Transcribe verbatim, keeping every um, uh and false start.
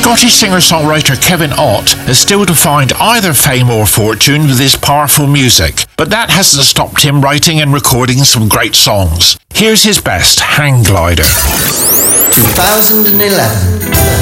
Scottish singer-songwriter Kevin Ott is still to find either fame or fortune with his powerful music, but that hasn't stopped him writing and recording some great songs. Here's his best, Hang Glider. two thousand eleven